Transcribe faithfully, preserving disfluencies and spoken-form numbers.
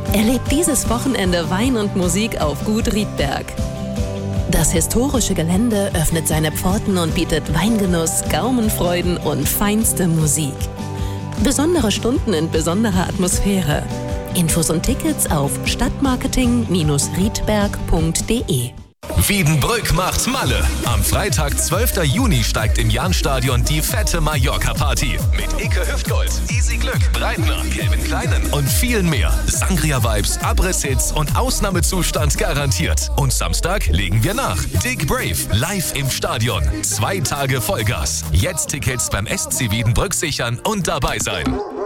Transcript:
Erlebt dieses Wochenende Wein und Musik auf Gut Riedberg. Das historische Gelände öffnet seine Pforten und bietet Weingenuss, Gaumenfreuden und feinste Musik. Besondere Stunden in besonderer Atmosphäre. Infos und Tickets auf stadtmarketing Bindestrich riedberg Punkt de. Wiedenbrück macht Malle. Am Freitag, zwölften Juni, steigt im Jahnstadion die fette Mallorca-Party. Mit Ike Hüftgold, Easy Glück, Breitner, Kevin Kleinen und vielen mehr. Sangria-Vibes, Abriss-Hits und Ausnahmezustand garantiert. Und Samstag legen wir nach. Dick Brave, live im Stadion. Zwei Tage Vollgas. Jetzt Tickets beim S C Wiedenbrück sichern und dabei sein.